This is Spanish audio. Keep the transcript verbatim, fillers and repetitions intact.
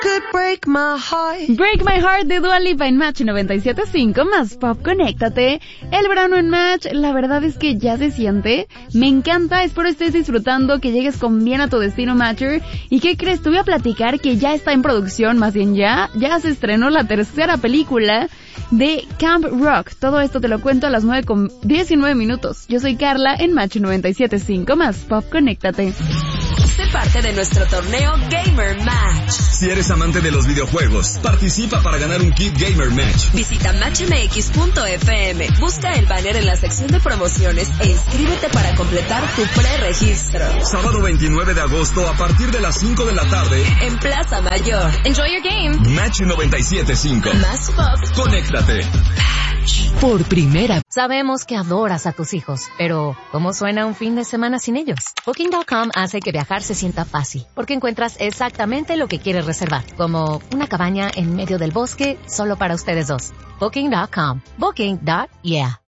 could break my heart. Break My Heart de Dua Lipa en Match noventa y siete punto cinco más Pop, conéctate. El verano en Match, la verdad es que ya se siente. Me encanta, espero estés disfrutando, que llegues con bien a tu destino Matcher. ¿Y qué crees? Te voy a platicar que ya está en producción, más bien ya, ya se estrenó la tercera película de Camp Rock. Todo esto te lo cuento a las nueve con diecinueve minutos. Yo soy Carla en Match noventa y siete punto cinco más Pop, conéctate. Sé parte de nuestro torneo Gamer Match. Si eres amante de los videojuegos, participa para ganar un kit Gamer Match. Visita match m x punto f m, busca el banner en la sección de promociones e inscríbete para completar tu preregistro. Sábado veintinueve de agosto a partir de las cinco de la tarde en Plaza Mayor. Enjoy your game. Match noventa y siete punto cinco. Más Pop. Conéctate. Por primera. Sabemos que adoras a tus hijos, pero ¿cómo suena un fin de semana sin ellos? Booking punto com hace que viajar se sienta fácil, porque encuentras exactamente lo que quieres reservar, como una cabaña en medio del bosque solo para ustedes dos. Booking punto com. Booking. Yeah.